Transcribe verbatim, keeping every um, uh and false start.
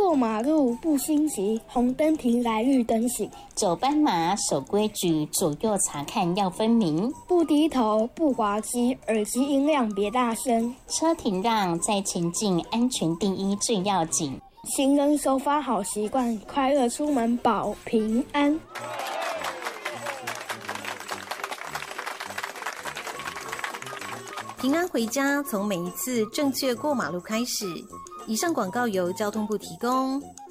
过马路不心急，红灯停来绿灯行。 走斑马守规矩，左右查看要分明。 不低头不滑稽，耳机音量别大声。 车停让再前进，安全第一最要紧。 行人守法好习惯，快乐出门保平安。 平安回家，从每一次正确过马路开始。以上广告由交通部提供。